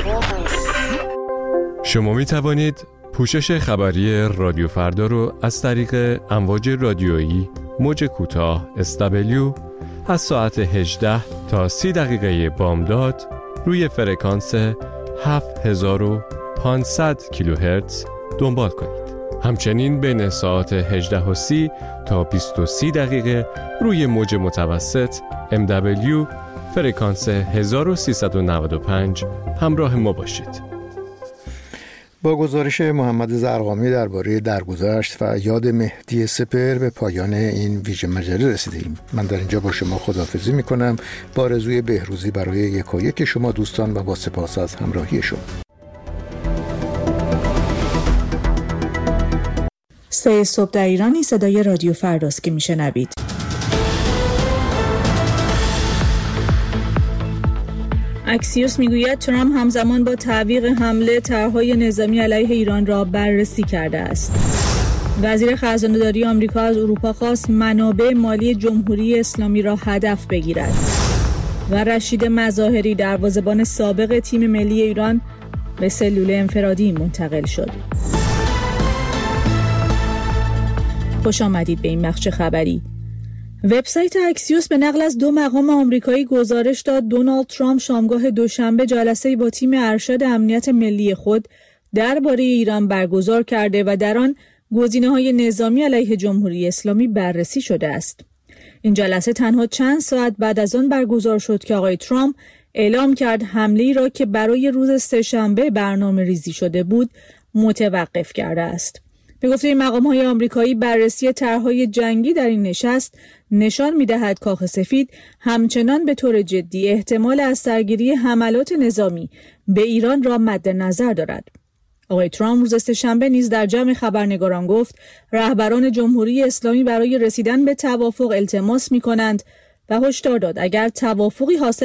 شما می توانید پوشش خبری رادیو فردا رو از طریق امواج رادیویی موج کوتاه SW از ساعت 18 تا 30 دقیقه بامداد روی فرکانس 7500 کیلوهرتز دنبال کنید. همچنین بین ساعت 18:30 تا 20:30 دقیقه روی موج متوسط MW فرکانس 1395 همراه ما باشید. با گزارش محمد زرقامی درباره درگذشت و یاد مهدی سپهر به پایان این ویژه مجله رسیدیم. من در اینجا با شما خداحافظی میکنم با آرزوی بهروزی برای یکایک شما دوستان و با سپاس از همراهی شما. 3 صبح در ایرانی صدای رادیو فرداست که میشنوید. اکسیوس میگوید ترامپ همزمان با تعویق حمله طرح‌های نظامی علیه ایران را بررسی کرده است. وزیر خزانه‌داری آمریکا از اروپا خواست منابع مالی جمهوری اسلامی را هدف بگیرد. و رشید مظاهری دروازه‌بان سابق تیم ملی ایران به سلول انفرادی منتقل شد. خوش آمدید به این بخش خبری. وبسایت اکسیوس به نقل از 2 مقام آمریکایی گزارش داد دونالد ترامپ شامگاه دوشنبه جلسه‌ای با تیم ارشد امنیت ملی خود درباره ایران برگزار کرده و در آن گزینه‌های نظامی علیه جمهوری اسلامی بررسی شده است. این جلسه تنها چند ساعت بعد از آن برگزار شد که آقای ترامپ اعلام کرد حمله‌ای را که برای روز سه‌شنبه برنامه‌ریزی شده بود متوقف کرده است. به گفته مقام‌های آمریکایی بررسی طرح‌های جنگی در این نشست نشان می‌دهد کاخ سفید همچنان به طور جدی احتمال از سرگیری حملات نظامی به ایران را مد نظر دارد. آقای ترامپ روز سه‌شنبه نیز در جمع خبرنگاران گفت رهبران جمهوری اسلامی برای رسیدن به توافق التماس می‌کنند و هشدار داد اگر توافقی حاصل